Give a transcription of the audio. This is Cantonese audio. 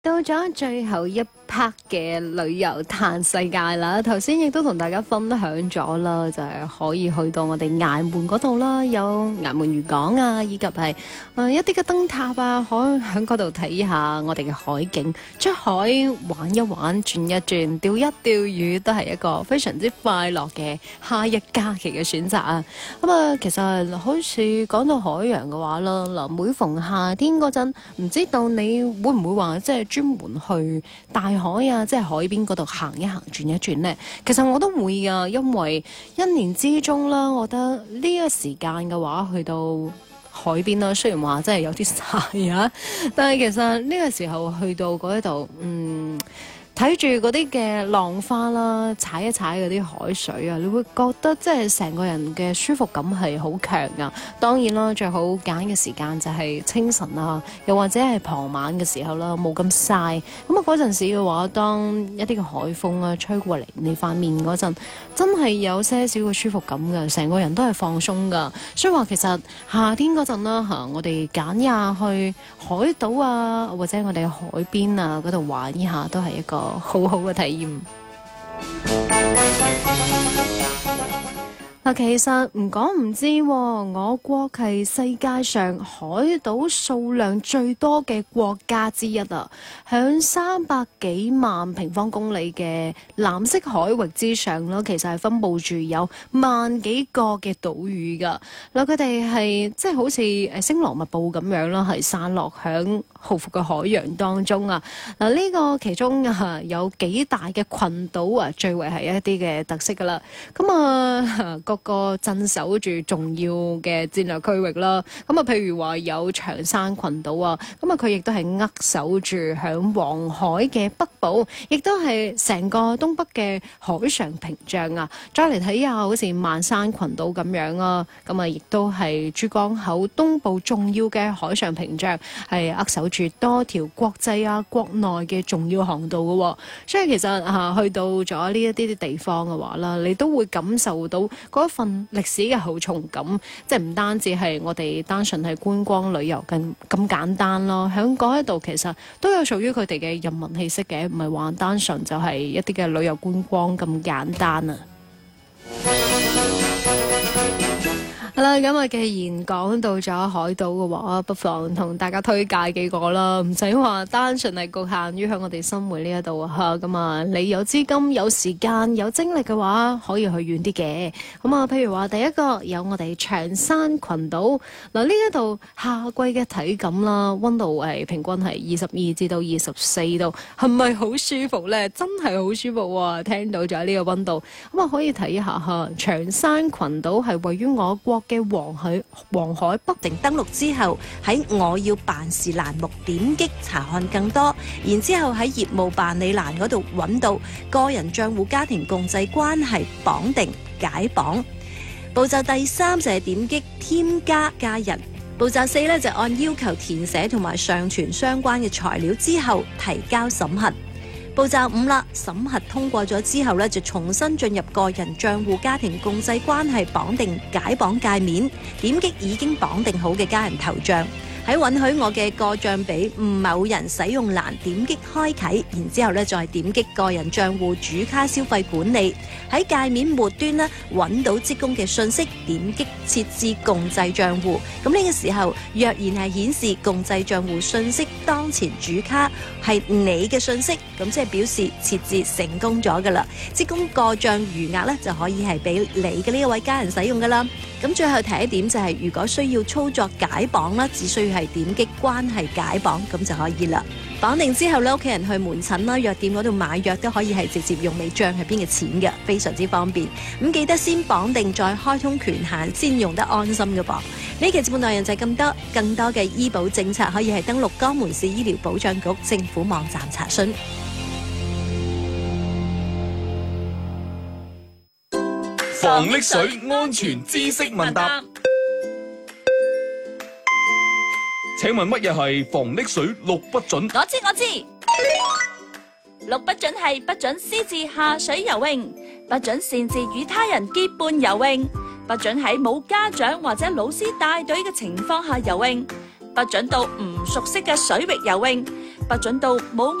到咗最後一 part 嘅旅遊嘆世界啦，頭先亦都同大家分享咗啦，就係可以去到我哋崖門嗰度啦，有崖門漁港啊，以及係一啲嘅燈塔啊，可以喺嗰度睇下我哋嘅海景，出海玩一玩，轉一轉，釣一釣魚，都係一個非常之快樂嘅夏日假期嘅選擇啊！咁啊，其實好似講到海洋嘅話啦，嗱，每逢夏天嗰陣，唔知道你會唔會話即係專門去大海啊，即係海邊嗰度行一行、轉一轉呢？其實我都會噶，因為一年之中啦，我覺得呢個時間嘅話，去到海邊啦，雖然話真係有啲曬啊，但係其實呢個時候去到嗰一度，睇住嗰啲嘅浪花啦，踩一踩嗰啲海水啊，你會覺得即係成個人嘅舒服感係好強啊！當然啦，最好揀嘅時間就係清晨啊，又或者係傍晚嘅時候啦，冇咁曬。咁啊嗰陣時嘅話，當一啲嘅海風啊吹過嚟你塊面嗰陣，真係有些少嘅舒服感㗎，成個人都係放鬆㗎。所以話其實夏天嗰陣啦嚇，我哋揀下去海島啊，或者我哋海邊啊嗰度玩一下，都係一個好好嘅體驗。嗱，其實唔講唔知，我國係世界上海島數量最多嘅國家之一啊！響300幾萬平方公里嘅藍色海域之上啦，其實係分佈住有萬幾個嘅島嶼噶。嗱，佢哋係即係好似星羅密布咁樣啦，係散落響浩闊嘅海洋當中啊！嗱，呢個其中啊有幾大嘅群島啊，最為係一啲嘅特色噶啦。咁啊〜各個鎮守住重要嘅戰略區域啦，咁啊，譬如話有長山群島啊，咁啊，佢亦都係扼守住響黃海嘅北部，亦都係成個東北嘅海上屏障啊。再嚟睇下，好似萬山群島咁樣啊，咁啊，亦都係珠江口東部重要嘅海上屏障，係扼守住多條國際啊、國內嘅重要航道嘅喎。所以其實去到咗呢一啲地方嘅話啦，你都會感受到嗰份歷史嘅厚重感，即係唔單止係我哋單純係觀光旅遊咁簡單咯。喺嗰一度其實都有屬於佢哋嘅人文氣息嘅，唔係話單純就係一啲嘅旅遊觀光咁簡單啊。好啦，咁啊，既然講到咗海島嘅話，不妨同大家推介幾個啦，唔使話單純係局限於喺我哋新會呢一度嚇。咁啊，你有資金、有時間、有精力嘅話，可以去遠啲嘅。咁啊，譬如話第一個有我哋長山群島。嗱，呢一度夏季嘅體感啦，溫度係平均係22至到24度，係咪好舒服呢？真係好舒服喎！聽到咗呢個溫度，咁啊可以睇一下嚇。長山群島係位於我國嘅黃海北。 登錄之後，喺我要辦事欄目點擊查看更多，然之後喺業務辦理欄嗰度揾到個人帳戶家庭共濟關係綁定解綁。步驟第3就係點擊添加家人。步驟4呢就按要求填寫同埋上傳相關嘅材料之後提交審核。步驟5啦，審核通過咗之後呢，就重新進入個人帳戶家庭共濟關係綁定解綁界面，點擊已經綁定好嘅家人頭像，喺允許我嘅個帳俾某人使用欄點擊開啟，然之後呢再點擊個人帳戶主卡消費管理，喺界面末端呢揾到職工嘅信息，點擊設置共濟帳戶。咁呢個時候若然係顯示共濟帳戶信息當前主卡係你嘅信息，咁即係表示設置成功咗噶啦，職工個帳餘額呢就可以係俾你嘅呢一位家人使用噶啦。咁最後提一點就係，如果需要操作解綁啦，只需要係點擊關係解綁咁就可以啦。綁定之後咧，屋企人去門診啦、藥店嗰度買藥都可以係直接用你帳入邊嘅錢嘅，非常之方便。咁記得先綁定再開通權限，先用得安心嘅噃。呢期節目內容就係咁多，更多嘅醫保政策可以係登錄江門市醫療保障局政府網站查詢。 防溺水安全知識問答，請問乜嘢係防溺水六不准？ 我知，六不准係不准私自下水游泳，不准擅自與他人結伴游泳，不准喺冇家長或者老師帶隊嘅情況下游泳，不准到唔熟悉嘅水域游泳， 不准到冇